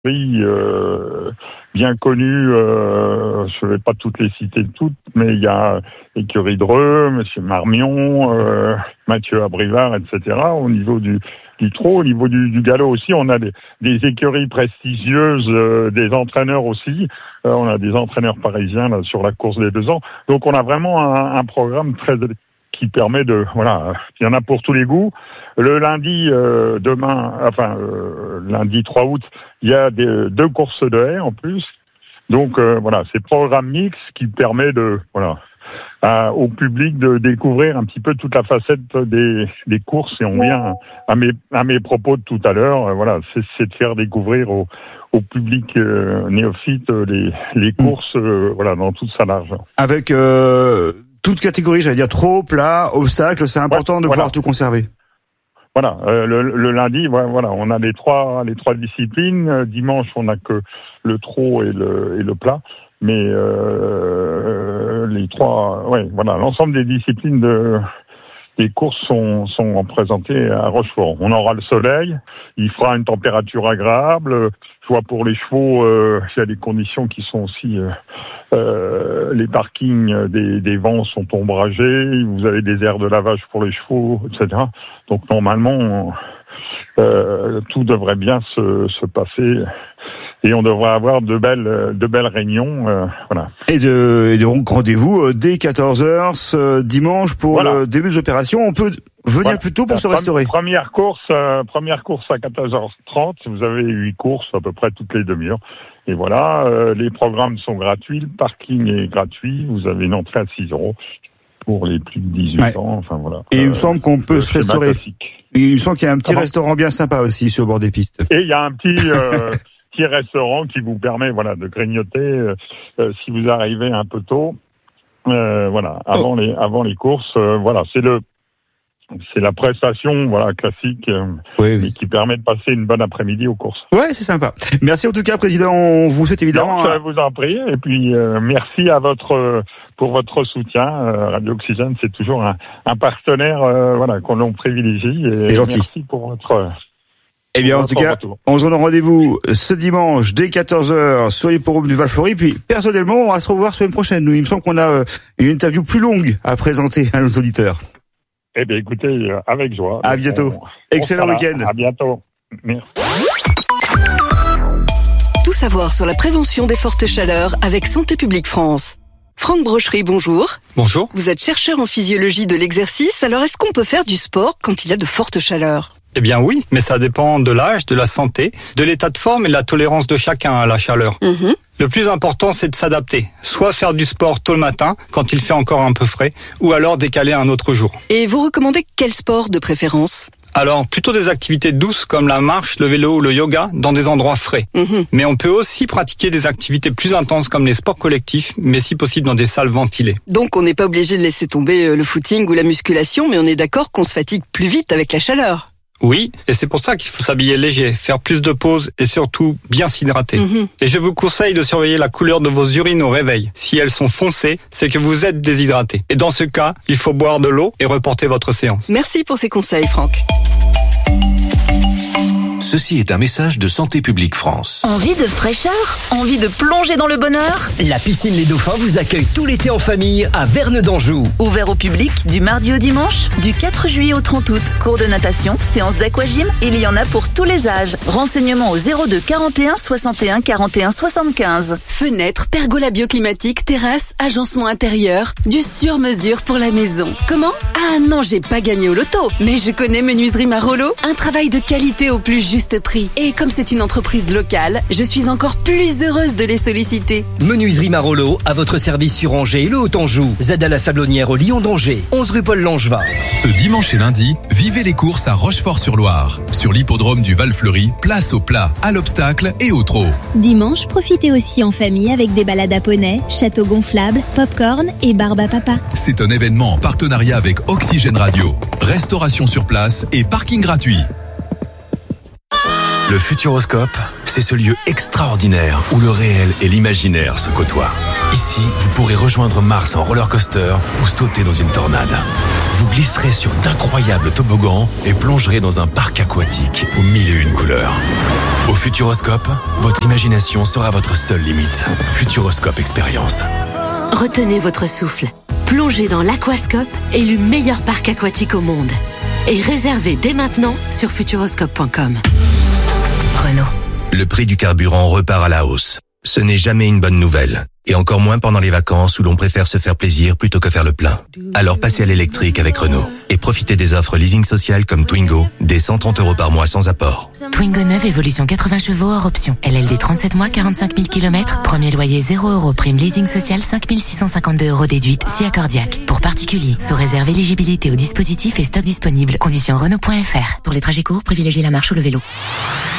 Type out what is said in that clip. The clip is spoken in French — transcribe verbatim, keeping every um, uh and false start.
Euh, bien connu, euh, je ne vais pas toutes les citer toutes, mais il y a Écurie Dreux, Monsieur Marmion, euh, Mathieu Abrivard, et cetera. Au niveau du, du trot, au niveau du, du galop aussi, on a des, des écuries prestigieuses, euh, des entraîneurs aussi. Euh, on a des entraîneurs parisiens là, sur la course des deux ans. Donc on a vraiment un, un programme très qui permet de, voilà, il y en a pour tous les goûts. Le lundi, euh, demain, enfin, euh, lundi trois août, il y a des, deux courses de haies en plus. Donc, euh, voilà, c'est programme mix qui permet de, voilà, à, au public de découvrir un petit peu toute la facette des, des courses. Et on vient à mes, à mes propos de tout à l'heure, euh, voilà, c'est, c'est de faire découvrir au, au public euh, néophyte les, les courses, euh, voilà, dans toute sa largeur. Avec, euh... toute catégorie, j'allais dire trop, plat, obstacle, c'est important ouais, de voilà. pouvoir tout conserver. Voilà, euh, le, le lundi, voilà, on a les trois, les trois disciplines. Dimanche, on n'a que le trot et le, et le plat, mais euh, les trois, ouais, voilà, l'ensemble des disciplines de les courses sont, sont présentées à Rochefort. On aura le soleil, il fera une température agréable. Je vois pour les chevaux, euh, il y a des conditions qui sont aussi... Euh, euh, les parkings des, des vents sont ombragés, vous avez des aires de lavage pour les chevaux, et cetera. Donc normalement, euh, tout devrait bien se, se passer et on devrait avoir de belles, de belles réunions. Euh, voilà. Et, de, et donc rendez-vous euh, dès quatorze heures ce dimanche pour voilà. le début des opérations. On peut venir voilà. plus tôt pour La se restaurer. Première course, euh, première course à quatorze heures trente. Vous avez huit courses à peu près toutes les demi-heures. Et voilà, euh, les programmes sont gratuits, le parking est gratuit. Vous avez une entrée à six euros pour les plus de dix-huit ouais. ans. Enfin voilà. Et euh, il me semble qu'on peut se restaurer. Et il me semble qu'il y a un petit Comment restaurant bien sympa aussi sur le bord des pistes. Et il y a un petit euh, petit restaurant qui vous permet, voilà, de grignoter euh, euh, si vous arrivez un peu tôt. Euh, voilà, avant oh. les avant les courses. Euh, voilà, c'est le C'est la prestation, voilà, classique, euh, oui, oui. qui permet de passer une bonne après-midi aux courses. Ouais, c'est sympa. Merci en tout cas, Président. On vous souhaite évidemment. Non, je vous en prie. Et puis euh, merci à votre euh, pour votre soutien. Euh, Radio Oxygène, c'est toujours un, un partenaire, euh, voilà, qu'on l'on privilégie. Et c'est gentil. Merci pour votre. Eh bien, en tout cas, retour. On se donne rendez-vous ce dimanche dès quatorze heures sur l'hippodrome du Val-Fleury. Puis, personnellement, on va se revoir semaine prochaine. Nous, il me semble qu'on a euh, une interview plus longue à présenter à nos auditeurs. Eh bien, écoutez, avec joie. À bientôt. On, Excellent on week-end. À bientôt. Merci. Tout savoir sur la prévention des fortes chaleurs avec Santé publique France. Franck Brochery, bonjour. Bonjour. Vous êtes chercheur en physiologie de l'exercice, alors est-ce qu'on peut faire du sport quand il y a de fortes chaleurs ? Eh bien oui, mais ça dépend de l'âge, de la santé, de l'état de forme et de la tolérance de chacun à la chaleur. Mmh. Le plus important, c'est de s'adapter. Soit faire du sport tôt le matin, quand il fait encore un peu frais, ou alors décaler un autre jour. Et vous recommandez quel sport de préférence ? Alors, plutôt des activités douces comme la marche, le vélo ou le yoga dans des endroits frais. Mmh. Mais on peut aussi pratiquer des activités plus intenses comme les sports collectifs, mais si possible dans des salles ventilées. Donc on n'est pas obligé de laisser tomber le footing ou la musculation, mais on est d'accord qu'on se fatigue plus vite avec la chaleur. Oui, et c'est pour ça qu'il faut s'habiller léger, faire plus de pauses et surtout bien s'hydrater. Mmh. Et je vous conseille de surveiller la couleur de vos urines au réveil. Si elles sont foncées, c'est que vous êtes déshydraté. Et dans ce cas, il faut boire de l'eau et reporter votre séance. Merci pour ces conseils, Franck. Ceci est un message de Santé publique France. Envie de fraîcheur ? Envie de plonger dans le bonheur ? La piscine Les Dauphins vous accueille tout l'été en famille à Verne d'Anjou. Ouvert au public du mardi au dimanche, du quatre juillet au trente août. Cours de natation, séance d'aquagym, il y en a pour tous les âges. Renseignements au zéro deux quarante et un soixante et un quarante et un soixante-quinze. Fenêtre, pergola bioclimatique, terrasse, agencement intérieur, du sur-mesure pour la maison. Comment ? Ah non, j'ai pas gagné au loto, mais je connais Menuiserie Marolo, un travail de qualité au plus juste prix. Et comme c'est une entreprise locale, je suis encore plus heureuse de les solliciter. Menuiserie Marolo, à votre service sur Angers et le Haut-Anjou. Z à la Sablonnière au Lyon d'Angers. onze rue Paul Langevin. Ce dimanche et lundi, vivez les courses à Rochefort-sur-Loire. Sur l'hippodrome du Val-Fleury, place au plat, à l'obstacle et au trot. Dimanche, profitez aussi en famille avec des balades à poney, château gonflable, popcorn et barbe à papa. C'est un événement en partenariat avec Oxygène Radio. Restauration sur place et parking gratuit. Le Futuroscope, c'est ce lieu extraordinaire où le réel et l'imaginaire se côtoient. Ici, vous pourrez rejoindre Mars en roller coaster ou sauter dans une tornade. Vous glisserez sur d'incroyables toboggans et plongerez dans un parc aquatique aux mille et une couleurs. Au Futuroscope, votre imagination sera votre seule limite. Futuroscope Expérience. Retenez votre souffle. Plongez dans l'Aquascope, élu meilleur parc aquatique au monde. Et réservez dès maintenant sur futuroscope point com. Renault. Le prix du carburant repart à la hausse. Ce n'est jamais une bonne nouvelle. Et encore moins pendant les vacances où l'on préfère se faire plaisir plutôt que faire le plein. Alors passez à l'électrique avec Renault. Et profitez des offres leasing social comme Twingo, des cent trente euros par mois sans apport. Twingo neuf, évolution quatre-vingts chevaux hors option. L L D trente-sept mois, quarante-cinq mille kilomètres. Premier loyer zéro euros. Prime leasing social cinq mille six cent cinquante-deux euros déduite. Si accordiaque. Pour particuliers. Sous réserve éligibilité au dispositif et stock disponible. Conditions Renault point F R. Pour les trajets courts, privilégiez la marche ou le vélo.